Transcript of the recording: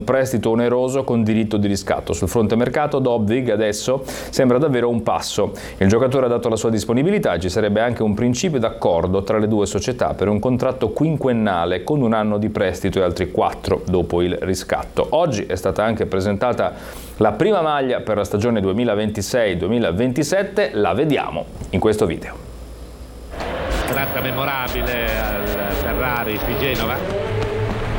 Prestito oneroso con diritto di riscatto. Sul fronte mercato Dobvig adesso sembra davvero un passo. Il giocatore ha dato la sua disponibilità e ci sarebbe anche un principio d'accordo tra le due società per un contratto quinquennale con un anno di prestito e altri 4 dopo il riscatto. Oggi è stata anche presentata la prima maglia per la stagione 2026-2027, la vediamo in questo video. Tratta memorabile al Ferrari di Genova.